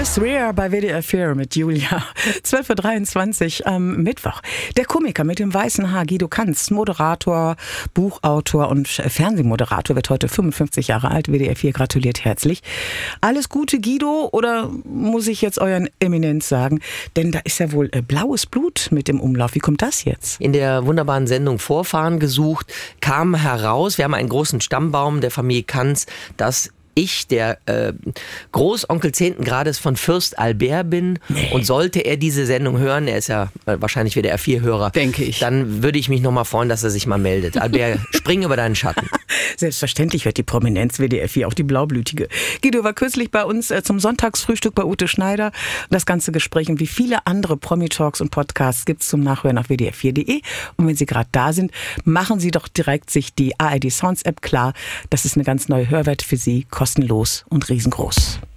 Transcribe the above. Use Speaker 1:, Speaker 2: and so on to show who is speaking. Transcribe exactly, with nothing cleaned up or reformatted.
Speaker 1: Chris Rea bei W D R vier mit Julia. zwölf Uhr dreiundzwanzig am Mittwoch. Der Komiker mit dem weißen Haar, Guido Kanz, Moderator, Buchautor und Fernsehmoderator, wird heute fünfundfünfzig Jahre alt. W D R vier gratuliert herzlich. Alles Gute, Guido, oder muss ich jetzt euren Eminenz sagen? Denn da ist ja wohl äh, blaues Blut mit im Umlauf. Wie kommt das jetzt?
Speaker 2: In der wunderbaren Sendung Vorfahren gesucht kam heraus, wir haben einen großen Stammbaum der Familie Kanz, dass ich der äh, Großonkel zehnten Grades von Fürst Albert bin. Nee. Und sollte er diese Sendung hören, er ist ja äh, wahrscheinlich W D R vier Hörer,
Speaker 1: denke ich,
Speaker 2: dann würde ich mich nochmal freuen, dass er sich mal meldet. Albert, spring über deinen Schatten.
Speaker 1: Selbstverständlich hört die Prominenz W D R vier, auch die Blaublütige. Guido war kürzlich bei uns äh, zum Sonntagsfrühstück bei Ute Schneider. Das ganze Gespräch und wie viele andere Promi-Talks und Podcasts gibt's zum Nachhören auf W D R vier Punkt de. Und wenn Sie gerade da sind, machen Sie doch direkt sich die A R D Sounds App klar. Das ist eine ganz neue Hörwert für Sie, kostenlos und riesengroß.